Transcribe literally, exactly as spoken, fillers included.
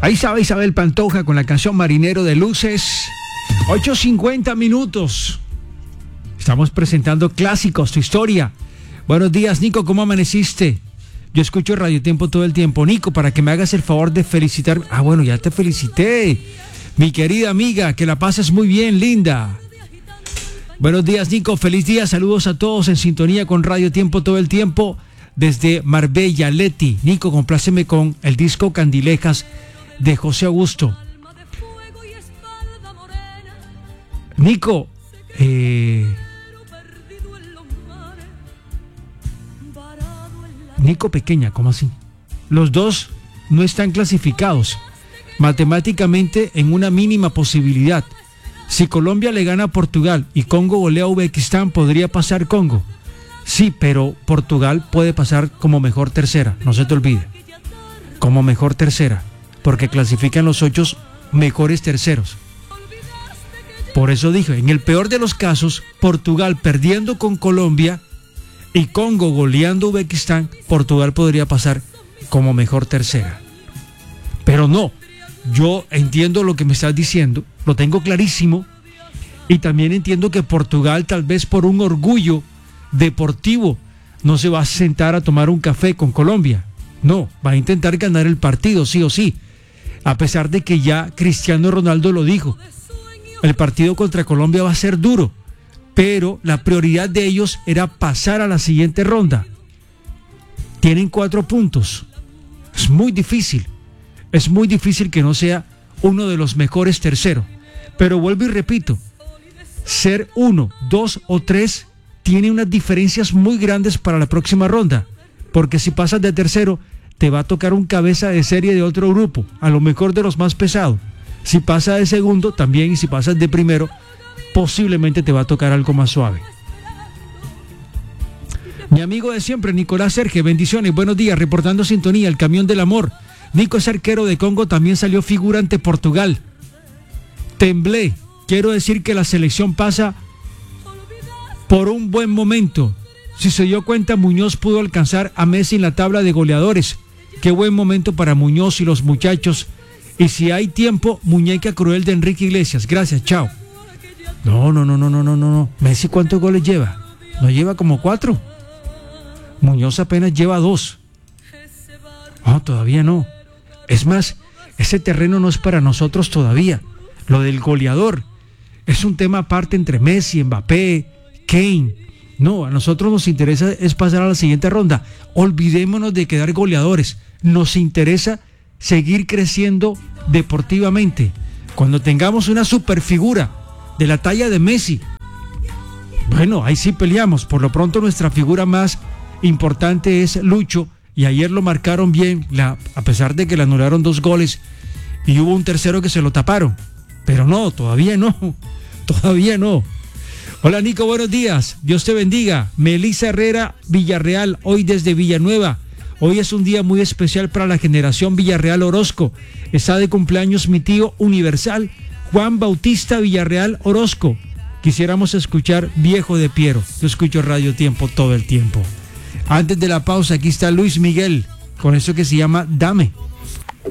Ahí estaba Isabel Pantoja con la canción Marinero de Luces. ocho cincuenta minutos. Estamos presentando clásicos, tu historia. Buenos días, Nico, ¿cómo amaneciste? Yo escucho Radio Tiempo todo el tiempo. Nico, para que me hagas el favor de felicitarme. Ah, bueno, ya te felicité. Mi querida amiga, que la pases muy bien, linda. Buenos días, Nico, feliz día. Saludos a todos en sintonía con Radio Tiempo todo el tiempo. Desde Marbella, Leti. Nico, compláceme con el disco Candilejas de José Augusto. Nico, eh... Nico Pequeña, ¿cómo así? Los dos no están clasificados matemáticamente en una mínima posibilidad. Si Colombia le gana a Portugal y Congo golea a Uzbekistán, podría pasar Congo. Sí, pero Portugal puede pasar como mejor tercera, no se te olvide. Como mejor tercera, porque clasifican los ocho mejores terceros. Por eso dije, en el peor de los casos, Portugal perdiendo con Colombia y Congo goleando a Uzbekistán, Portugal podría pasar como mejor tercera. Pero no, yo entiendo lo que me estás diciendo, lo tengo clarísimo, y también entiendo que Portugal, tal vez por un orgullo deportivo, no se va a sentar a tomar un café con Colombia. No, va a intentar ganar el partido, sí o sí, a pesar de que ya Cristiano Ronaldo lo dijo. El partido contra Colombia va a ser duro, pero la prioridad de ellos era pasar a la siguiente ronda. Tienen cuatro puntos. Es muy difícil. Es muy difícil que no sea uno de los mejores terceros. Pero vuelvo y repito, ser uno, dos o tres tiene unas diferencias muy grandes para la próxima ronda. Porque si pasas de tercero, te va a tocar un cabeza de serie de otro grupo, a lo mejor de los más pesados. Si pasas de segundo, también, y si pasas de primero, posiblemente te va a tocar algo más suave. Mi amigo de siempre, Nicolás Serge, bendiciones, buenos días, reportando sintonía, el camión del amor. Nico es arquero de Congo, también salió figura ante Portugal. Temblé, quiero decir que la selección pasa por un buen momento. Si se dio cuenta, Muñoz pudo alcanzar a Messi en la tabla de goleadores. Qué buen momento para Muñoz y los muchachos. Y si hay tiempo, muñeca cruel de Enrique Iglesias. Gracias, chao. No, no, no, no, no, no, no. Messi, ¿cuántos goles lleva? ¿No lleva como cuatro? Muñoz apenas lleva dos. No, todavía no. Es más, ese terreno no es para nosotros todavía. Lo del goleador es un tema aparte entre Messi, Mbappé, Kane. No, a nosotros nos interesa es pasar a la siguiente ronda. Olvidémonos de quedar goleadores. Nos interesa seguir creciendo deportivamente. Cuando tengamos una superfigura de la talla de Messi, bueno, ahí sí peleamos. Por lo pronto nuestra figura más importante es Lucho, y ayer lo marcaron bien, la, a pesar de que le anularon dos goles y hubo un tercero que se lo taparon. Pero no, todavía no, todavía no. Hola Nico, buenos días, Dios te bendiga. Melissa Herrera, Villarreal, hoy desde Villanueva. Hoy es un día muy especial para la generación Villarreal Orozco. Está de cumpleaños mi tío universal, Juan Bautista Villarreal Orozco. Quisiéramos escuchar Viejo de Piero. Yo escucho Radio Tiempo todo el tiempo. Antes de la pausa, aquí está Luis Miguel, con eso que se llama Dame.